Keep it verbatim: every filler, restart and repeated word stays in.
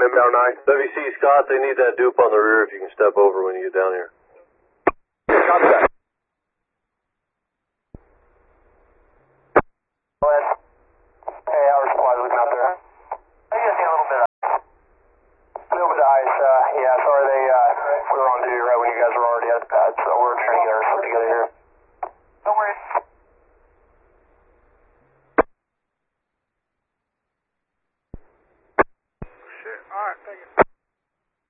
inbound nine. W C Scott, they need that dupe on the rear if you can step over when you get down here. Copy that.